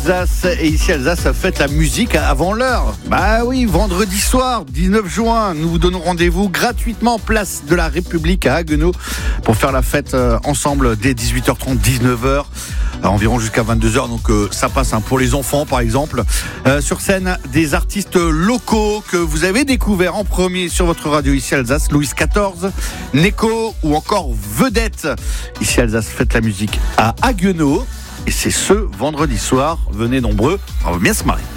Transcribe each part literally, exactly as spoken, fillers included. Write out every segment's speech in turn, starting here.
Alsace. Et ici Alsace fête la musique avant l'heure. Bah oui, vendredi soir, dix-neuf juin, nous vous donnons rendez-vous gratuitement place de la République à Haguenau pour faire la fête euh, ensemble dès dix-huit heures trente, dix-neuf heures. Environ jusqu'à vingt-deux heures, donc euh, ça passe hein, pour les enfants par exemple. Euh, sur scène, des artistes locaux que vous avez découverts en premier sur votre radio ici Alsace, Louis quatorze, Neko ou encore Vedette. Ici Alsace fête la musique à Haguenau et c'est ce vendredi soir. Venez nombreux, on va bien se marrer.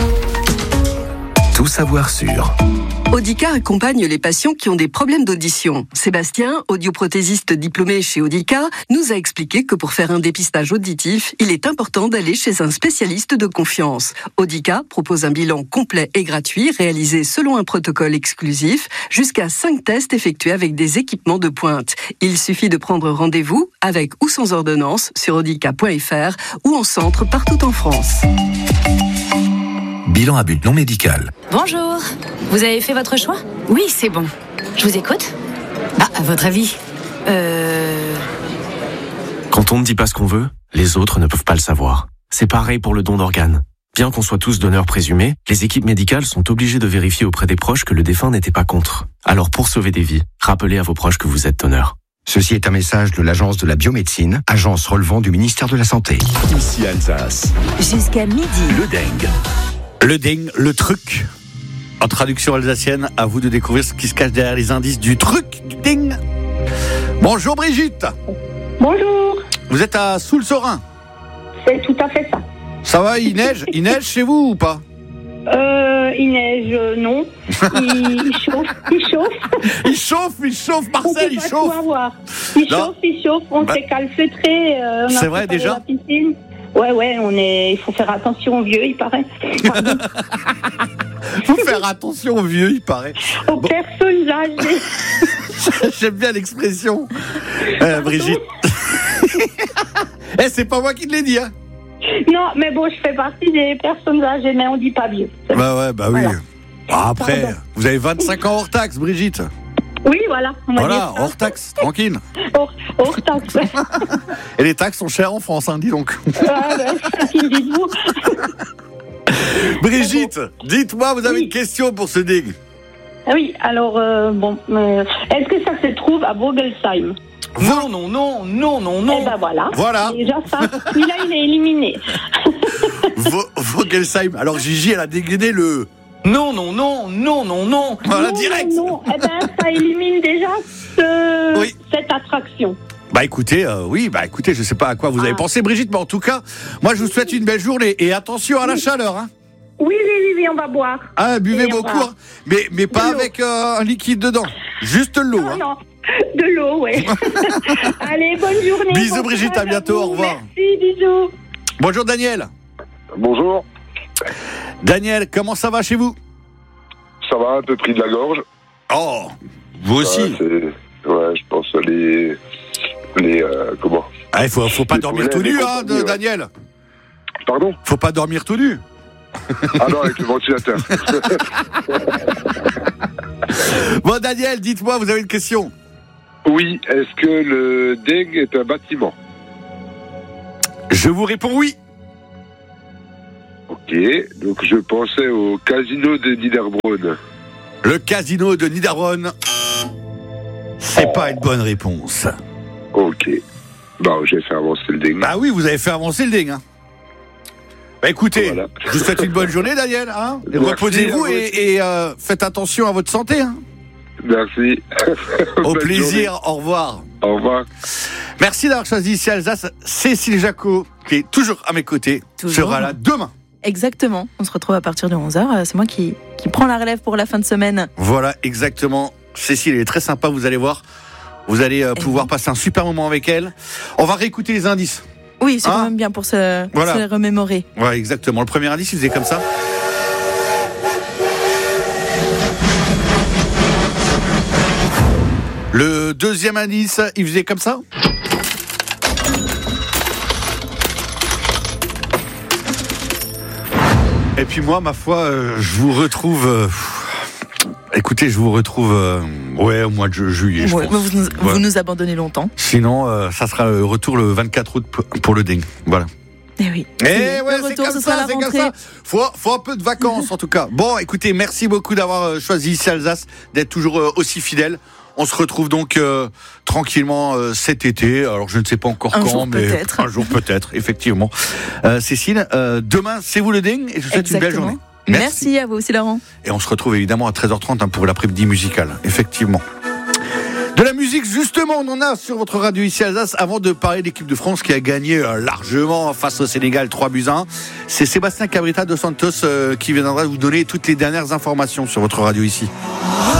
Tout savoir sur Audica accompagne les patients qui ont des problèmes d'audition. Sébastien, audioprothésiste diplômé chez Audica, nous a expliqué que pour faire un dépistage auditif, il est important d'aller chez un spécialiste de confiance. Audica propose un bilan complet et gratuit, réalisé selon un protocole exclusif, jusqu'à cinq tests effectués avec des équipements de pointe. Il suffit de prendre rendez-vous, avec ou sans ordonnance, sur audica point f r ou en centre partout en France. Bilan à but non médical. Bonjour, vous avez fait votre choix ? Oui, c'est bon. Je vous écoute ? Ah, à votre avis ? Euh... Quand on ne dit pas ce qu'on veut, les autres ne peuvent pas le savoir. C'est pareil pour le don d'organes. Bien qu'on soit tous donneurs présumés, les équipes médicales sont obligées de vérifier auprès des proches que le défunt n'était pas contre. Alors pour sauver des vies, rappelez à vos proches que vous êtes donneur. Ceci est un message de l'Agence de la biomédecine, agence relevant du ministère de la Santé. Ici Alsace. Jusqu'à midi. Le dingue. Le ding, le truc. En traduction alsacienne, à vous de découvrir ce qui se cache derrière les indices du truc, du ding. Bonjour Brigitte. Bonjour. Vous êtes à Soultz-Saurin. C'est tout à fait ça. Ça va, il neige Il neige chez vous ou pas? Euh, il neige, euh, non. Il, il chauffe, il chauffe. Il chauffe, il chauffe, Marcel, il chauffe. Il Non. chauffe, il chauffe. On Bah, s'est calfeutré. Euh, on a c'est vrai, préparé déjà la piscine. Ouais, ouais, on est. Il faut faire attention aux vieux, il paraît. Pardon. Faut faire attention aux vieux, il paraît. Aux Bon. personnes âgées. J'aime bien l'expression. Euh, Brigitte. Eh, c'est pas moi qui te l'ai dit, hein. Non, mais bon, je fais partie des personnes âgées, mais on dit pas vieux. Bah ouais, bah oui. Voilà. Ah, après, Pardon. vous avez vingt-cinq ans hors taxe, Brigitte. Oui, voilà. On va Voilà, dire ça. hors taxe, tranquille. Hors, hors taxe. Et les taxes sont chères en France, hein, dis donc. Ah, ben, c'est ce que dites-vous. Brigitte, dites-moi, vous avez Oui. une question pour ce ding. Oui, alors, euh, bon, euh, est-ce que ça se trouve à Vogelsheim? Non, non, non, non, non, Eh non. ben voilà. Voilà. Déjà ça. Celui-là, il est éliminé. Vo- Vogelsheim. Alors Gigi, elle a dégainé le... Non, non, non, non, non, non. Voilà, non, direct. Non, non. Eh ben, ça élimine déjà ce- Oui. cette attraction. Bah écoutez, euh, oui, bah écoutez, je sais pas à quoi vous avez Ah. pensé, Brigitte, mais en tout cas, moi je vous souhaite une belle journée et attention à la chaleur, hein. Oui, oui, oui, oui, on va boire. Ah, buvez Et on beaucoup, va- hein. mais, mais pas De l'eau. avec euh, un liquide dedans, juste de l'eau. Non, Hein. non, de l'eau, ouais. Allez, bonne journée. Bisous, bon Brigitte, courage à bientôt, vous. au revoir. Merci, bisous. Bonjour Daniel. Bonjour, Daniel, comment ça va chez vous? ça va, un peu pris de la gorge. Oh, vous aussi. Ouais, c'est- ouais, je pense les... les euh, comment Ah, il faut, faut pas Les dormir poulets, tout nu, les hein, de, compagnies, ouais. Daniel. Pardon? Faut pas dormir tout nu. Ah non, avec le ventilateur. Bon, Daniel, dites-moi, vous avez une question? Oui, est-ce que le Deng est un bâtiment? Je vous réponds oui. Ok, donc je pensais au casino de Niederbronn. Le casino de Niederbronn. C'est pas une bonne réponse. Ok. Bon, j'ai fait avancer le Deng. Bah oui, vous avez fait avancer le ding. Hein. Bah écoutez, Voilà. je vous souhaite une bonne journée, Daniel. Hein. Et Merci, reposez-vous à vous et, et euh, faites attention à votre santé. Hein. Merci. Au Bonne plaisir, journée. au revoir. Au revoir. Merci d'avoir choisi ici Alsace. Cécile Jacot, qui est toujours à mes côtés, Toujours. sera là demain. Exactement, on se retrouve à partir de onze heures. C'est moi qui, qui prends la relève pour la fin de semaine. Voilà, exactement. Cécile, elle est très sympa, vous allez voir. Vous allez euh, pouvoir oui. passer un super moment avec elle. On va réécouter les indices. Oui, c'est Hein quand même bien pour se, Voilà. se les remémorer. Ouais, exactement. Le premier indice, il faisait comme ça. Le deuxième indice, il faisait comme ça. Et puis moi, ma foi, euh, je vous retrouve... euh, écoutez, je vous retrouve euh, ouais, au mois de ju- juillet, je Ouais, pense. vous, nous, vous Ouais. nous abandonnez longtemps. Sinon, euh, ça sera le retour le vingt-quatre août p- pour le ding. Voilà. Eh oui. Eh ouais, le c'est retour, comme ce sera ça, la c'est comme rentrée. ça. Faut, faut un peu de vacances en tout cas. Bon, écoutez, merci beaucoup d'avoir euh, choisi ici Alsace, d'être toujours euh, aussi fidèle. On se retrouve donc euh, tranquillement euh, cet été. Alors je ne sais pas encore un quand, jour mais peut-être. un jour peut-être, effectivement. Euh, Cécile, euh, demain c'est vous le ding et je vous souhaite une belle Exactement. journée. Merci. Merci. à vous aussi, Laurent. Et on se retrouve évidemment à treize heures trente hein, pour l'après-midi musicale, effectivement. De la musique, justement, on en a sur votre radio ici à Alsace. Avant de parler de l'équipe de France qui a gagné euh, largement face au Sénégal trois buts à un, c'est Sébastien Cabrita dos Santos euh, qui viendra vous donner toutes les dernières informations sur votre radio ici.